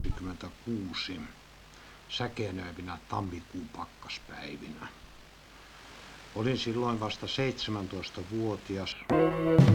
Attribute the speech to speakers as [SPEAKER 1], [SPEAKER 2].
[SPEAKER 1] 1966 säkeenöivinä tammikuun pakkaspäivinä. Olin silloin vasta 17-vuotias.